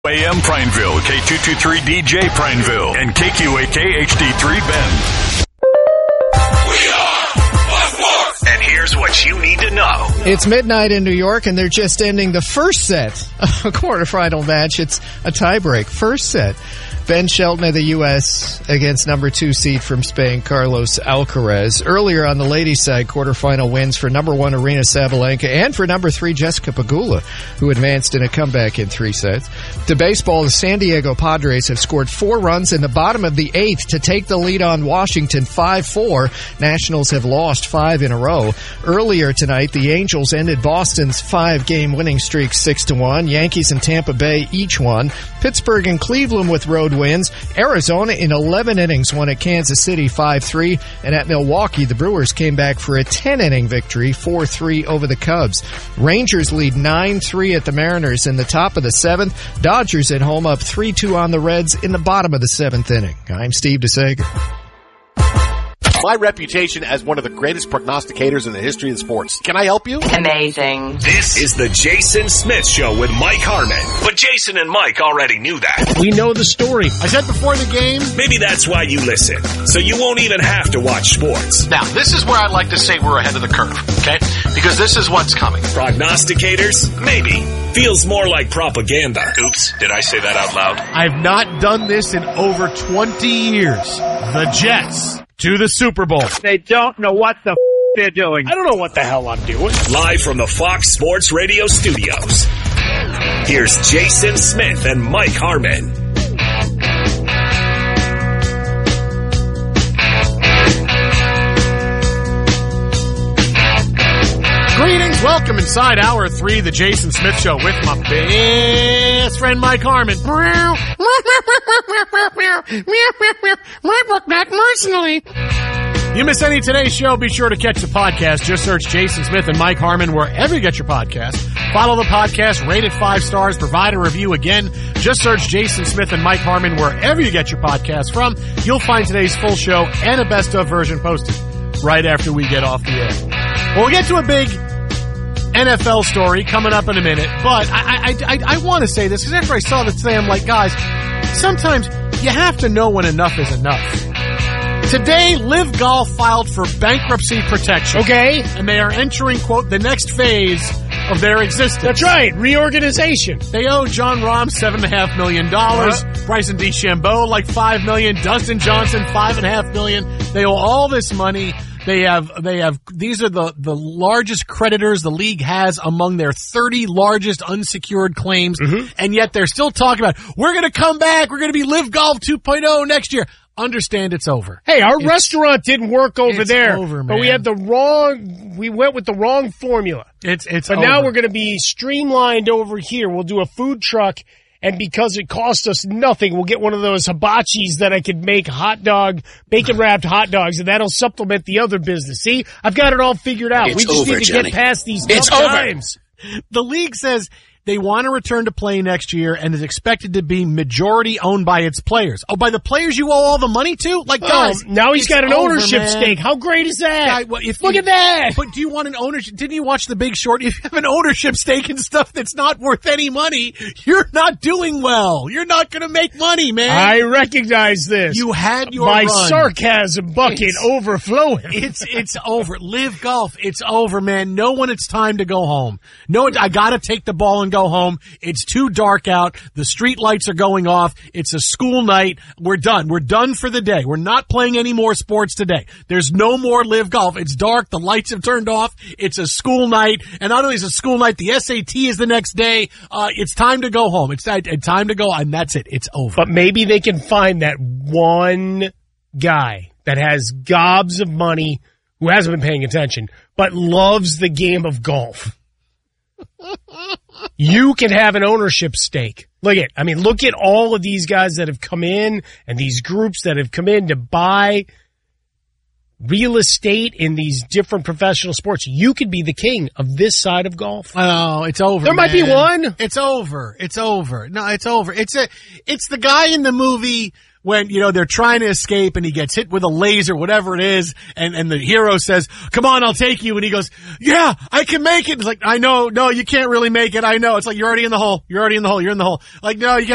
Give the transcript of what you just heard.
AM Prineville, K223DJ Prineville, and KQAK HD3 Bend. We are Sports. And here's what you need to know. It's midnight in New York, and they're just ending the first set of a quarterfinal match. It's a tiebreak. First set. Ben Shelton of the U.S. against number 2 seed from Spain, Carlos Alcaraz. Earlier on the ladies' side, quarterfinal wins for number 1 Aryna Sabalenka and for number 3 Jessica Pegula, who advanced in a comeback in 3 sets. To baseball, the San Diego Padres have scored 4 runs in the bottom of the 8th to take the lead on Washington 5-4. Nationals have lost 5 in a row. Earlier tonight, the Angels ended Boston's 5-game winning streak 6-1. Yankees and Tampa Bay each won. Pittsburgh and Cleveland with road wins. Arizona in 11 innings won at Kansas City 5-3, and at Milwaukee the Brewers came back for a 10-inning victory 4-3 over the Cubs. Rangers lead 9-3 at the Mariners in the top of the 7th. Dodgers at home up 3-2 on the Reds in the bottom of the 7th inning. I'm Steve DeSager. My reputation as one of the greatest prognosticators in the history of sports. Can I help you? Amazing. This is the Jason Smith Show with Mike Harmon. But Jason and Mike already knew that. We know the story. I said before the game. Maybe that's why you listen, so you won't even have to watch sports. Now, this is where I'd like to say we're ahead of the curve, okay? Because this is what's coming. Prognosticators? Maybe. Feels more like propaganda. Oops, did I say that out loud? I've not done this in over 20 years. The Jets to the Super Bowl. They don't know what the they're doing. I don't know what the hell I'm doing. Live from the Fox Sports Radio studios. Here's Jason Smith and Mike Harmon. Greetings, welcome inside Hour 3, the Jason Smith Show with my best friend Mike Harmon. You miss any of today's show, be sure to catch the podcast. Just search Jason Smith and Mike Harmon wherever you get your podcast. Follow the podcast, rate it 5 stars, provide a review. Again, just search Jason Smith and Mike Harmon wherever you get your podcast from. You'll find today's full show and a best of version posted right after we get off the air. Well, we'll get to a big NFL story coming up in a minute, but I want to say this because after I saw this today, I'm like, guys, sometimes you have to know when enough is enough. Today, Live Golf filed for bankruptcy protection. Okay. And they are entering, quote, the next phase of their existence. That's right. Reorganization. They owe John Rahm $7.5 million. Bryson DeChambeau like $5 million. Dustin Johnson $5.5 million. They owe all this money. These are the largest creditors the league has among their 30 largest unsecured claims. Mm-hmm. And yet they're still talking about, we're going to come back. We're going to be Live Golf 2.0 next year. Understand it's over. Hey, our restaurant didn't work over there. Over, man. But we went with the wrong formula. But over. Now we're going to be streamlined over here. We'll do a food truck. And because it cost us nothing, we'll get one of those hibachis that I could make bacon-wrapped hot dogs, and that'll supplement the other business. See? I've got it all figured out. We just need to get past these tough times. The league says they want to return to play next year and is expected to be majority owned by its players. Oh, by the players you owe all the money to? Like, guys, now he's got an ownership stake. How great is that? Look at that. But do you want an ownership? Didn't you watch The Big Short? If you have an ownership stake in stuff that's not worth any money, you're not doing well. You're not going to make money, man. I recognize this. You had your My run. Sarcasm bucket overflowing. It's over. Live Golf. It's over, man. Know when it's time to go home. No, I got to take the ball and go home. It's too dark out. The street lights are going off. It's a school night. We're done. We're done for the day. We're not playing any more sports today. There's no more Live Golf. It's dark. The lights have turned off. It's a school night. And not only is it a school night, the SAT is the next day. It's time to go home. It's time to go, and that's it. It's over. But maybe they can find that one guy that has gobs of money who hasn't been paying attention, but loves the game of golf. You can have an ownership stake. Look at all of these guys that have come in and these groups that have come in to buy real estate in these different professional sports. You could be the king of this side of golf. Oh, it's over. There might be one. It's over. It's over. No, it's over. It's the guy in the movie when, they're trying to escape and he gets hit with a laser, whatever it is, and the hero says, come on, I'll take you. And he goes, yeah, I can make it. It's like, I know, no, you can't really make it. I know. It's like, you're already in the hole. You're in the hole. Like, no, you